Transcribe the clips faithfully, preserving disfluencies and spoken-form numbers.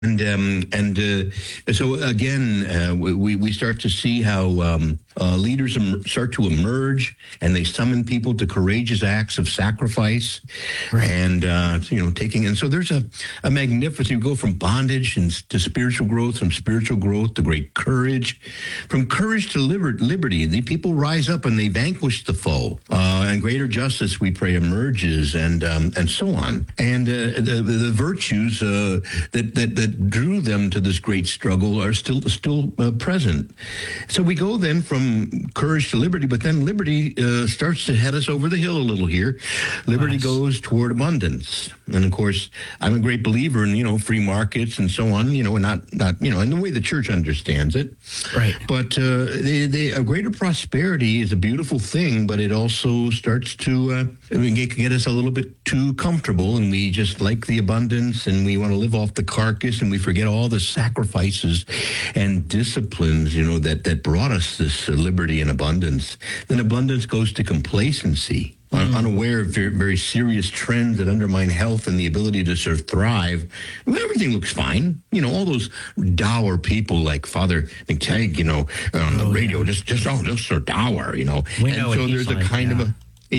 And um, and uh, so again, uh, we we start to see how um, uh, leaders em- start to emerge, and they summon people to courageous acts of sacrifice, Right. and uh, you know, taking. And so there's a a magnificent. You go from bondage and to spiritual growth, from spiritual growth to great courage, from courage to liber- liberty. The people rise up and they vanquish the foe, uh, and greater justice, we pray, emerges, and um, and so on. And uh, the, the the virtues uh, that that that drew them to this great struggle are still still uh, present. So we go then from courage to liberty, but then liberty uh, starts to head us over the hill a little here. Liberty Nice. goes toward abundance, and of course, I'm a great believer in you know free markets and so on. You know, and not not you know in the way the church understands it. Right. But uh, they, they, a greater prosperity is a beautiful thing, but it also starts to uh, I mean, get, get us a little bit too comfortable, and we just like the abundance, and we want to live off the carcass, and we forget all the sacrifices and disciplines, you know, that, that brought us this uh, liberty and abundance. Then abundance goes to complacency. Un- unaware of very, very serious trends that undermine health and the ability to sort of thrive. Well, everything looks fine. You know, all those dour people like Father McTagg, you know, on the Oh, radio, yeah. just, just, oh, just so dour, you know. We and know what so he's there's like, a kind yeah. of a,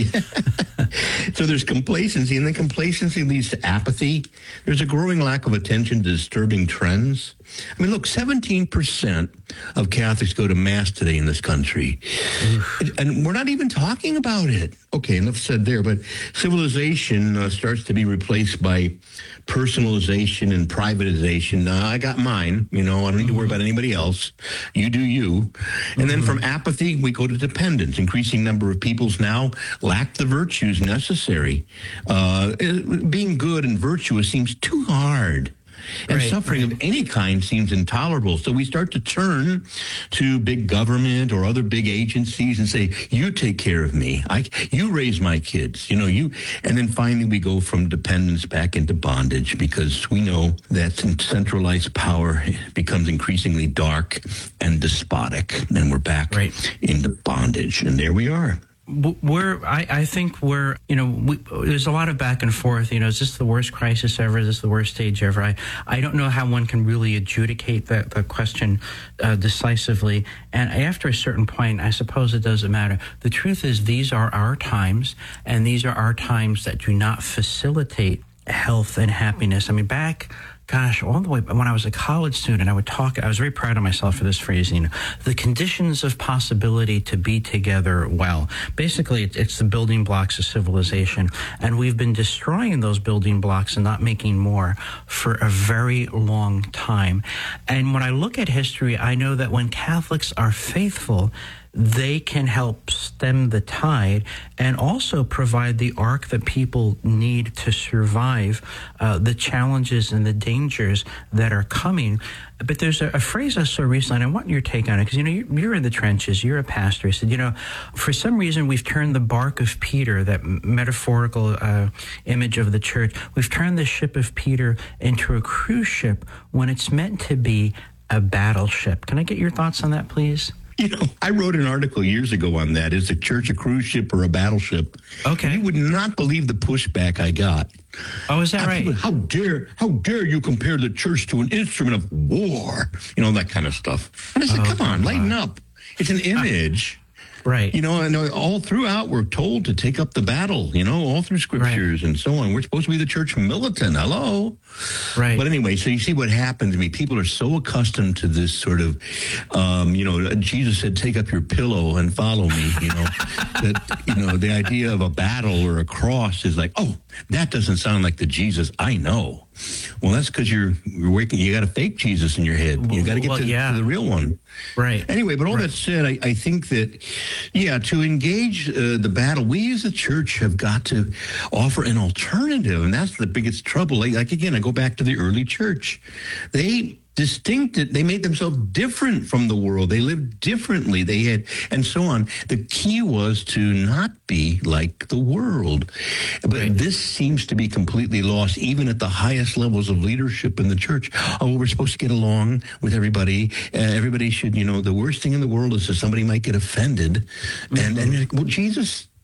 so there's complacency, and then complacency leads to apathy. There's a growing lack of attention to disturbing trends. I mean, look, seventeen percent of Catholics go to Mass today in this country. And we're not even talking about it. Okay, enough said there, but civilization uh, starts to be replaced by personalization and privatization. Uh, I got mine, you know, I don't need to worry about anybody else. You do you. And then from apathy, we go to dependence. Increasing number of peoples now lack the virtues necessary. Uh, being good and virtuous seems too hard. And Right, suffering right. of any kind seems intolerable. So we start to turn to big government or other big agencies and say, you take care of me. I, you raise my kids. You know, you. And then finally we go from dependence back into bondage, because we know that centralized power becomes increasingly dark and despotic. And we're back Right. into bondage. And there we are. W- We're, I, I think we're, you know, we, there's a lot of back and forth. You know, is this the worst crisis ever? Is this the worst stage ever? I, I don't know how one can really adjudicate that, that question uh, decisively. And after a certain point, I suppose it doesn't matter. The truth is, these are our times, and these are our times that do not facilitate health and happiness. I mean, back, gosh, all the way when I was a college student, I would talk, I was very proud of myself for this phrase, you know, the conditions of possibility to be together well. Basically, it- it's the building blocks of civilization. And we've been destroying those building blocks and not making more for a very long time. And when I look at history, I know that when Catholics are faithful, they can help stem the tide and also provide the arc that people need to survive uh, the challenges and the dangers that are coming. But there's a, a phrase I saw recently, and I want your take on it, because, you know, you're, you're in the trenches, you're a pastor. He said, you know, for some reason we've turned the bark of Peter, that metaphorical uh, image of the church, we've turned the ship of Peter into a cruise ship when it's meant to be a battleship. Can I get your thoughts on that, please? You know, I wrote an article years ago on that. Is the church a cruise ship or a battleship? Okay. You would not believe the pushback I got. Oh, is that Uh, right? people, How dare, how dare you compare the church to an instrument of war? You know, that kind of stuff. And I said, Oh, come on, my lighten God. up. It's an image. Right. You know, and all throughout we're told to take up the battle, you know, all through scriptures and so on. We're supposed to be the church militant. Hello. Right. But anyway, so you see what happens to me. People are so accustomed to this sort of, um, you know, Jesus said, take up your pillow and follow me, you know, that, you know, the idea of a battle or a cross is like, oh, that doesn't sound like the Jesus I know. Well, that's because you're, you're waking, you got a fake Jesus in your head. You got to get Well, to, yeah. to the real one. Right. Anyway, but all Right. that said, I, I think that, yeah, to engage uh, the battle, we as a church have got to offer an alternative, and that's the biggest trouble. Like, like again, I go back to the early church. They distinct, they made themselves different from the world. They lived differently. They had, and so on. The key was to not be like the world. But Right. this seems to be completely lost, even at the highest levels of leadership in the church. Oh, we're supposed to get along with everybody. Uh, everybody should, you know, the worst thing in the world is that somebody might get offended. And, and well, Jesus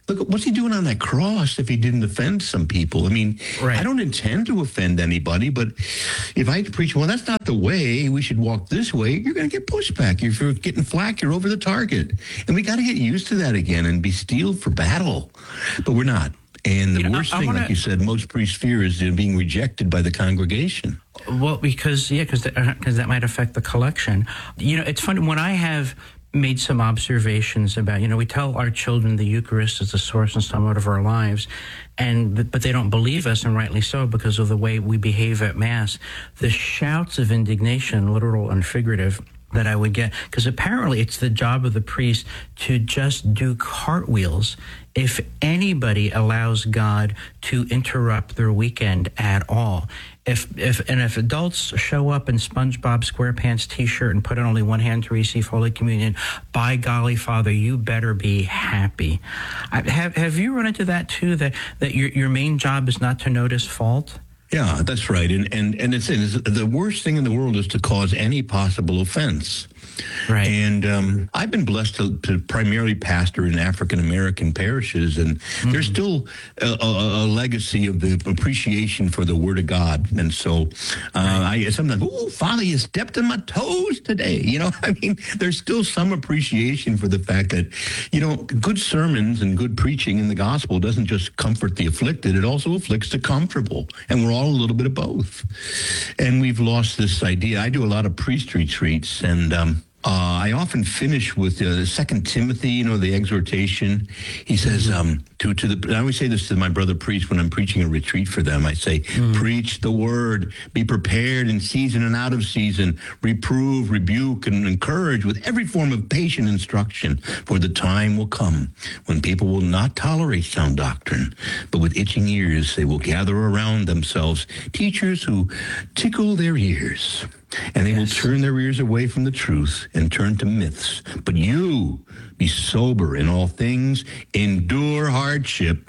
Look, what's he doing on that cross if he didn't offend some people? I mean, Right. I don't intend to offend anybody, but if I preach, well, that's not the way, we should walk this way, you're going to get pushback. If you're getting flack, you're over the target. And we got to get used to that again and be steeled for battle. But we're not. And the You know, worst I- I thing, wanna- like you said, most priests fear is uh, being rejected by the congregation. Well, because, yeah, because because that might affect the collection. You know, it's funny, when I have made some observations about, you know, we tell our children the Eucharist is the source and summit of our lives, and but they don't believe us, and rightly so, because of the way we behave at Mass. The shouts of indignation, literal and figurative, that I would get, because apparently it's the job of the priest to just do cartwheels if anybody allows God to interrupt their weekend at all. If if and if adults show up in SpongeBob SquarePants T-shirt and put on only one hand to receive Holy Communion, by golly, Father, you better be happy. I, have have you run into that too? That that your your main job is not to notice fault? Yeah, that's right. And and and it's, it's the worst thing in the world is to cause any possible offense. Right. And um, I've been blessed to, to primarily pastor in African American parishes, and mm-hmm. there's still a, a, a legacy of the appreciation for the Word of God. And so uh, right. I sometimes, oh, Father, you stepped on my toes today. You know, I mean, there's still some appreciation for the fact that, you know, good sermons and good preaching in the gospel doesn't just comfort the afflicted; it also afflicts the comfortable, and we're all a little bit of both. And we've lost this idea. I do a lot of priest retreats, and um, uh, I often finish with uh, Second Timothy, you know, the exhortation. He says um, to to the. I always say this to my brother priests when I'm preaching a retreat for them. I say, mm. preach the word, be prepared in season and out of season, reprove, rebuke, and encourage with every form of patient instruction. For the time will come when people will not tolerate sound doctrine, but with itching ears they will gather around themselves teachers who tickle their ears. And they yes. will turn their ears away from the truth and turn to myths. But you, be sober in all things, endure hardship,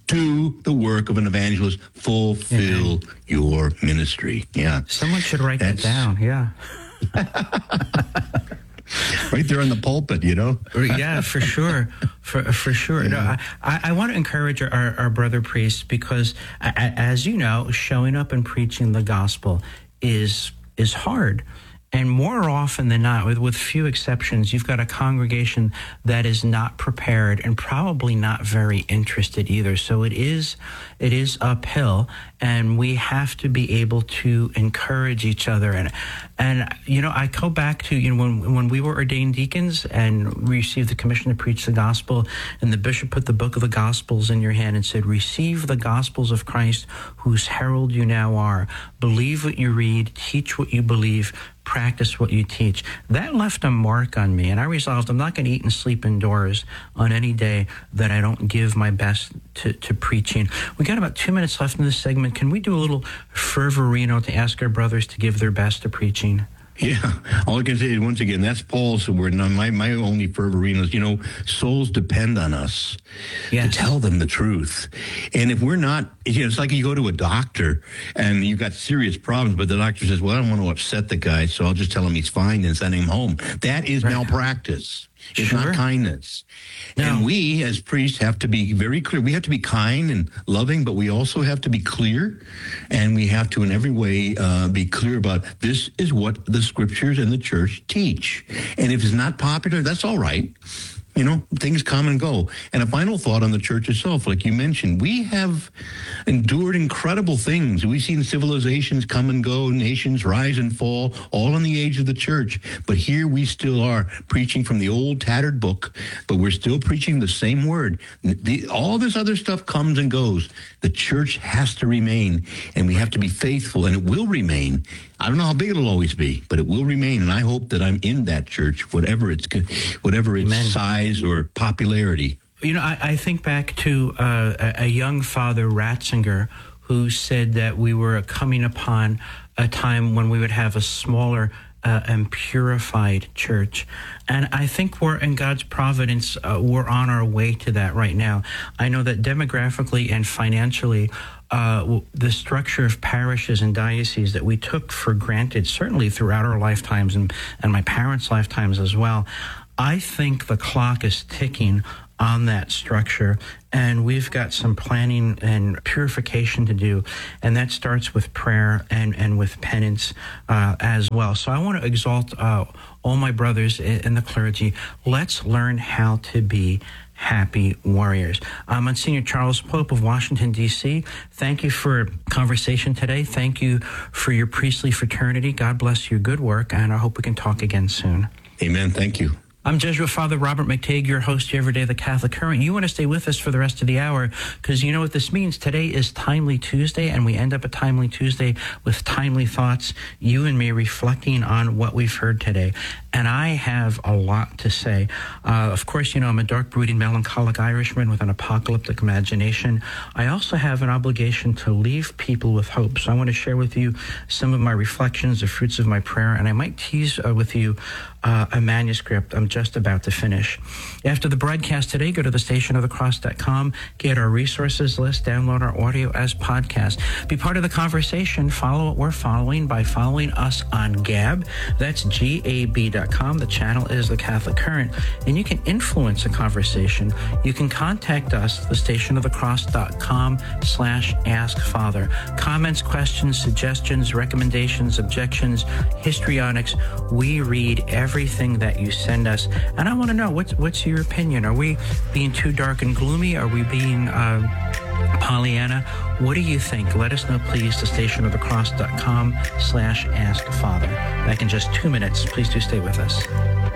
do the work of an evangelist, fulfill yeah. your ministry. Yeah. Someone should write That's, that down, yeah. Right there on the pulpit, you know? Yeah, for sure. For for sure. Yeah. No, I, I want to encourage our, our brother priests because, as you know, showing up and preaching the gospel is is hard. And more often than not, with, with few exceptions, you've got a congregation that is not prepared and probably not very interested either. So it is it is uphill, and we have to be able to encourage each other. And, and you know, I go back to, you know, when, when we were ordained deacons and we received the commission to preach the gospel, and the bishop put the book of the Gospels in your hand and said, receive the Gospels of Christ, whose herald you now are. Believe what you read, teach what you believe, practice what you teach. That left a mark on me, and I resolved I'm not going to eat and sleep indoors on any day that I don't give my best to, to preaching. We got about two minutes left in this segment. Can we do a little fervorino to ask our brothers to give their best to preaching? Yeah, all I can say is, once again, that's Paul's word. Now, my, my only fervorino is, you know, souls depend on us yes. to tell them the truth. And if we're not, you know, it's like you go to a doctor and you've got serious problems, but the doctor says, well, I don't want to upset the guy, so I'll just tell him he's fine and send him home. That is right. malpractice. It's sure. not kindness. No. And we, as priests, have to be very clear. We have to be kind and loving, but we also have to be clear, and we have to, in every way, uh, be clear about this is what the scriptures and the church teach. And if it's not popular, that's all right. You know, things come and go. And a final thought on the church itself, like you mentioned, we have endured incredible things. We've seen civilizations come and go, nations rise and fall, all in the age of the church. But here we still are preaching from the old tattered book, but we're still preaching the same word. The, all this other stuff comes and goes. The church has to remain, and we have to be faithful, and it will remain. I don't know how big it'll always be, but it will remain. And I hope that I'm in that church, whatever its whatever its Amen. size or popularity. You know, I, I think back to uh, a, a young father, Ratzinger, who said that we were coming upon a time when we would have a smaller uh, and purified church. And I think we're, in God's providence, uh, we're on our way to that right now. I know that demographically and financially, Uh, the structure of parishes and dioceses that we took for granted, certainly throughout our lifetimes and, and my parents' lifetimes as well, I think the clock is ticking on that structure. And we've got some planning and purification to do. And that starts with prayer and, and with penance uh, as well. So I want to exalt uh, all my brothers in, in the clergy. Let's learn how to be happy warriors. I'm Monsignor Charles Pope of Washington, D C Thank you for conversation today. Thank you for your priestly fraternity. God bless your good work, and I hope we can talk again soon. Amen. Thank you. I'm Jesuit Father Robert McTague, your host here every day, The Catholic Current. You want to stay with us for the rest of the hour because you know what this means. Today is Timely Tuesday, and we end up a Timely Tuesday with timely thoughts, you and me reflecting on what we've heard today. And I have a lot to say. Uh, of course, you know, I'm a dark, brooding, melancholic Irishman with an apocalyptic imagination. I also have an obligation to leave people with hope. So I want to share with you some of my reflections, the fruits of my prayer, and I might tease uh, with you uh, a manuscript I'm just about to finish. After the broadcast today, go to the station of the cross dot com, get our resources list, download our audio as podcast. Be part of the conversation. Follow what we're following by following us on Gab. That's G A B dot com. The channel is The Catholic Current, and you can influence the conversation. You can contact us, the station of the cross dot com slash ask father. Comments, questions, suggestions, recommendations, objections, histrionics. We read everything that you send us. And I want to know, what's, what's your opinion? Are we being too dark and gloomy? Are we being uh, Pollyanna? What do you think? Let us know, please, the station of the cross dot com slash ask father. Back in just two minutes. Please do stay with us.